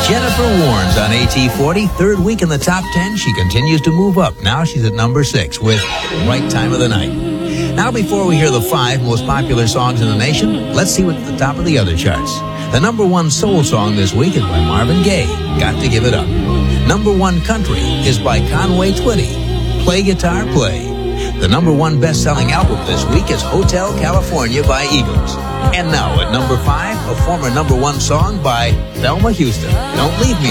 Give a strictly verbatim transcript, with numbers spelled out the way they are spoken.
Jennifer Warnes on A T forty, third week in the top ten. She continues to move up. Now she's at number six with Right Time of the Night. Now, before we hear the five most popular songs in the nation, let's see what's at the top of the other charts. The number one soul song this week is by Marvin Gaye, Got to Give It Up. Number one country is by Conway Twitty, Play Guitar Play. The number one best-selling album this week is Hotel California by Eagles. And now at number five, a former number one song by Thelma Houston, Don't Leave Me